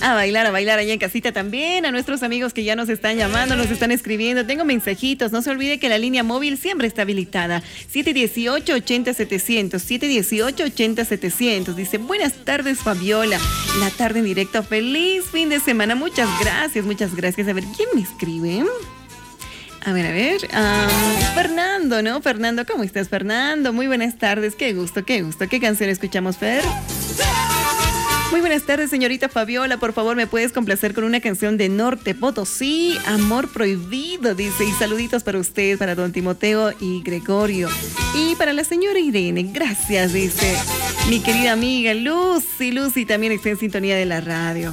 A bailar allá en casita también, a nuestros amigos que ya nos están llamando, nos están escribiendo. Tengo mensajitos, no se olvide que la línea móvil siempre está habilitada. 718-80-700, 718-80-700. Dice, buenas tardes, Fabiola. La tarde en directo, feliz fin de semana. Muchas gracias, muchas gracias. A ver, ¿quién me escribe? A ver. Fernando, ¿no? Fernando, ¿cómo estás, Fernando? Muy buenas tardes, qué gusto, qué gusto. ¿Qué canción escuchamos, Fer? Muy buenas tardes, señorita Fabiola. Por favor, ¿me puedes complacer con una canción de Norte Potosí? Amor Prohibido, dice. Y saluditos para usted, para don Timoteo y Gregorio. Y para la señora Irene, gracias, dice. Mi querida amiga Lucy también está en sintonía de la radio.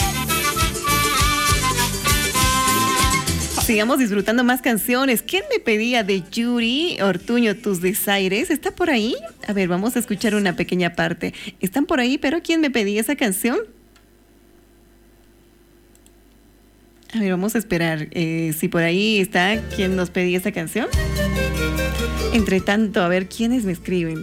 Sigamos disfrutando más canciones. ¿Quién me pedía de Yuri Ortuño tus desaires? ¿Está por ahí? A ver, vamos a escuchar una pequeña parte. ¿Están por ahí? ¿Pero quién me pedía esa canción? A ver, vamos a esperar. Si por ahí está quien nos pedía esa canción. Entre tanto, a ver, ¿quiénes me escriben?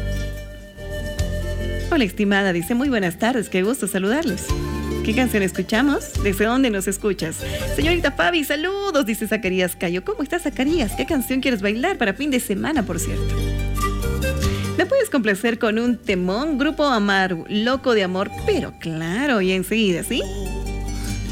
Hola, estimada. Dice, muy buenas tardes. Qué gusto saludarles. ¿Qué canción escuchamos? ¿Desde dónde nos escuchas? Señorita Fabi, saludos, dice Zacarías Cayo. ¿Cómo estás, Zacarías? ¿Qué canción quieres bailar para fin de semana, por cierto? ¿Me puedes complacer con un temón? Grupo Amaru, Loco de Amor, pero claro, y enseguida, ¿sí?